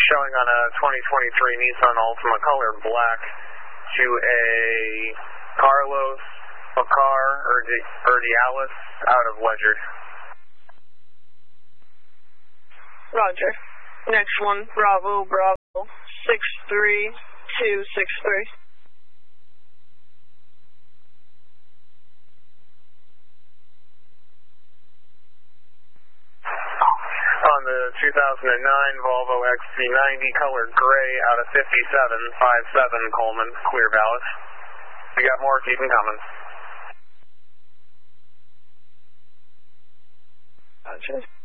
showing on a 2023 Nissan Altima colored black to a Carlos Bacar Urdiales out of Ledyard. Roger. Next one, Bravo, 63263. On the 2009 Volvo XC90 colored gray out of 5757 Coleman, Clear Valley. We got more, keep them coming. Roger.